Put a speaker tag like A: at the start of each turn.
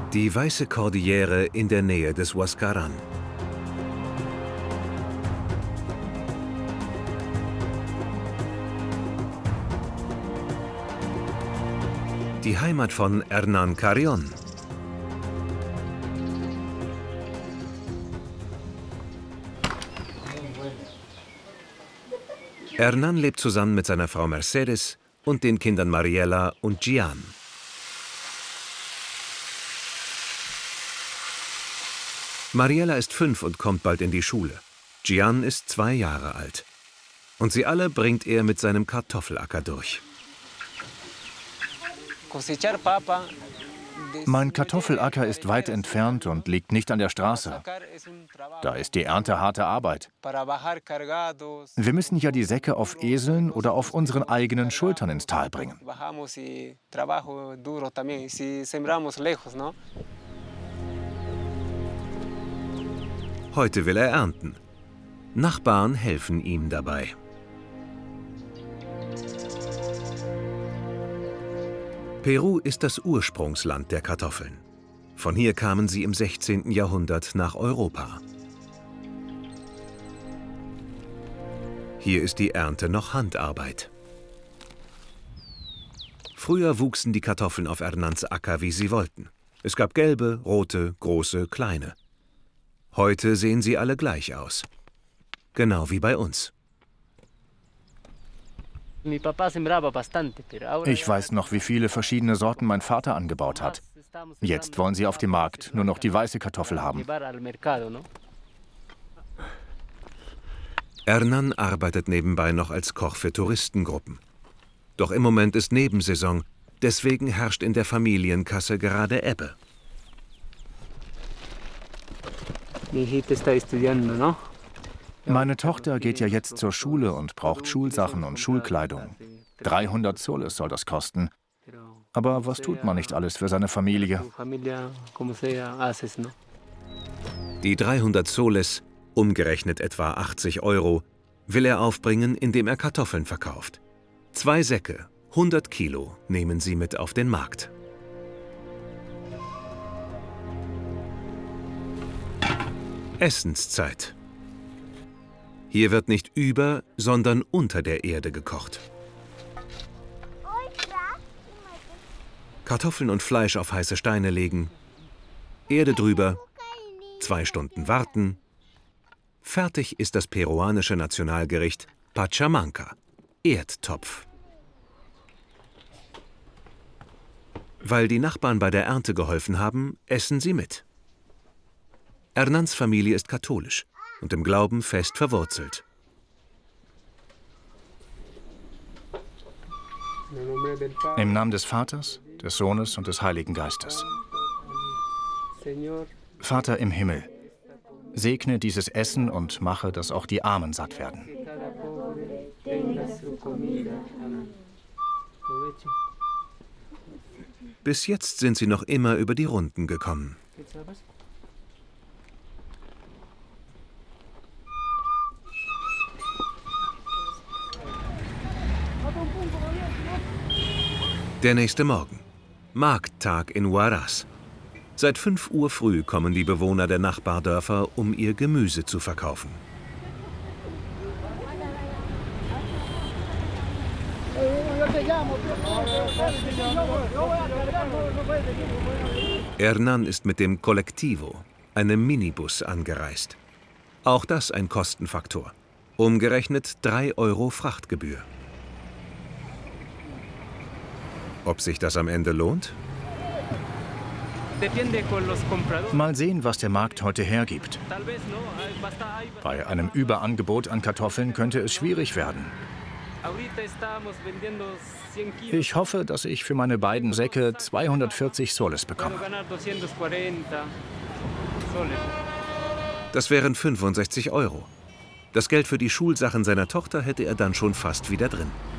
A: Die Weiße Kordillere in der Nähe des Huascarán. Die Heimat von Hernán Carrión. Hernán lebt zusammen mit seiner Frau Mercedes und den Kindern Mariela und Gian. Mariela ist 5 und kommt bald in die Schule. Gian ist 2 Jahre alt. Und sie alle bringt er mit seinem Kartoffelacker durch.
B: Mein Kartoffelacker ist weit entfernt und liegt nicht an der Straße. Da ist die Ernte harte Arbeit. Wir müssen ja die Säcke auf Eseln oder auf unseren eigenen Schultern ins Tal bringen.
A: Heute will er ernten. Nachbarn helfen ihm dabei. Peru ist das Ursprungsland der Kartoffeln. Von hier kamen sie im 16. Jahrhundert nach Europa. Hier ist die Ernte noch Handarbeit. Früher wuchsen die Kartoffeln auf Hernáns Acker, wie sie wollten. Es gab gelbe, rote, große, kleine. Heute sehen sie alle gleich aus. Genau wie bei uns.
B: Ich weiß noch, wie viele verschiedene Sorten mein Vater angebaut hat. Jetzt wollen sie auf dem Markt nur noch die weiße Kartoffel haben.
A: Hernán arbeitet nebenbei noch als Koch für Touristengruppen. Doch im Moment ist Nebensaison, deswegen herrscht in der Familienkasse gerade Ebbe.
B: Meine Tochter geht ja jetzt zur Schule und braucht Schulsachen und Schulkleidung. 300 Soles soll das kosten. Aber was tut man nicht alles für seine Familie?
A: Die 300 Soles, umgerechnet etwa 80 €, will er aufbringen, indem er Kartoffeln verkauft. 2 Säcke, 100 Kilo, nehmen sie mit auf den Markt. Essenszeit. Hier wird nicht über, sondern unter der Erde gekocht. Kartoffeln und Fleisch auf heiße Steine legen, Erde drüber, 2 Stunden warten. Fertig ist das peruanische Nationalgericht Pachamanca, Erdtopf. Weil die Nachbarn bei der Ernte geholfen haben, essen sie mit. Hernáns Familie ist katholisch und im Glauben fest verwurzelt.
B: Im Namen des Vaters, des Sohnes und des Heiligen Geistes. Vater im Himmel, segne dieses Essen und mache, dass auch die Armen satt werden.
A: Bis jetzt sind sie noch immer über die Runden gekommen. Der nächste Morgen. Markttag in Huaraz. Seit 5 Uhr früh kommen die Bewohner der Nachbardörfer, um ihr Gemüse zu verkaufen. Hernán ist mit dem Colectivo, einem Minibus, angereist. Auch das ein Kostenfaktor. Umgerechnet 3 € Frachtgebühr. Ob sich das am Ende lohnt?
B: Mal sehen, was der Markt heute hergibt. Bei einem Überangebot an Kartoffeln könnte es schwierig werden. Ich hoffe, dass ich für meine beiden Säcke 240 Soles bekomme.
A: Das wären 65 €. Das Geld für die Schulsachen seiner Tochter hätte er dann schon fast wieder drin.